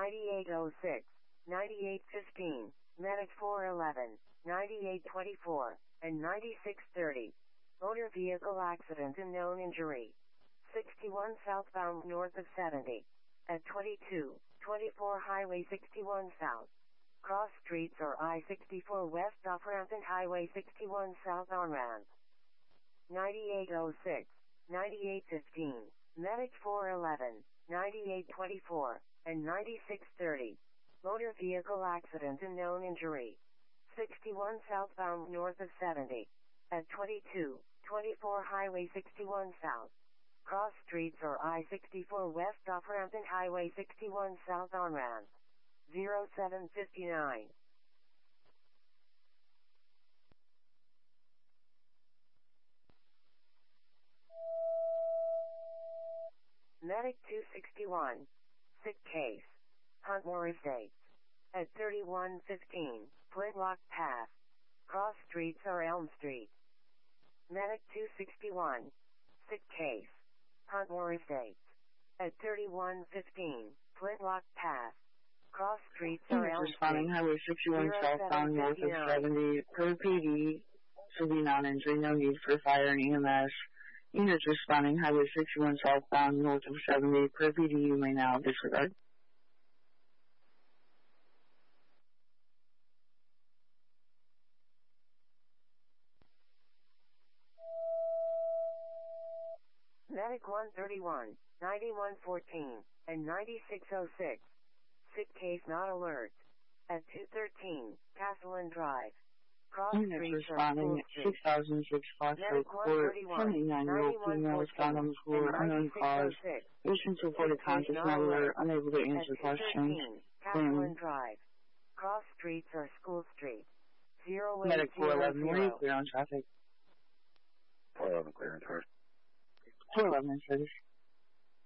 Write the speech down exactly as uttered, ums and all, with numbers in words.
ninety-eight oh six, ninety-eight fifteen, Medic four eleven, ninety-eight twenty-four, and ninety-six thirty. Motor vehicle accident and known injury. sixty-one southbound north of seventy. At twenty-two twenty-four Highway sixty-one South. Cross streets or I sixty-four west off ramp and Highway sixty-one South on ramp. ninety-eight oh six, ninety-eight fifteen, Medic four eleven, ninety-eight twenty-four, and ninety-six thirty. Motor vehicle accident and known injury. sixty-one southbound north of seventy. At twenty-two twenty-four Highway sixty-one South. Cross streets or I sixty-four west off ramp and Highway sixty-one South on ramp. zero seven fifty-nine. Medic two sixty-one. Sick case. Huntmore Estates. At thirty-one fifteen, Flintlock Path. Cross streets or Elm Street. Medic two sixty-one. Sick case. Huntmore Estates. At thirty-one fifteen, Flintlock Path. Cross streets or Elm responding Street. Highway sixty-one southbound north of seventy. Per P D, should be non-injury, no need for fire and E M S. Units responding Highway sixty-one southbound north of seventy. Per P D, you may now disregard. Medic one thirty-one, ninety-one fourteen, and ninety-six oh six. Sick case not alert. At two thirteen, Castleton Drive. Cross Units streets responding six thousand six Foxtrot Court. seventy-nine-year-old female is found on the floor, unknown cause. Patient reported conscious, not alert, unable to answer questions. Castleton Drive. Cross streets or School Street. zero eight Medic four eleven, zero where are you zero. clear on traffic? four eleven clear on first. four eleven, service.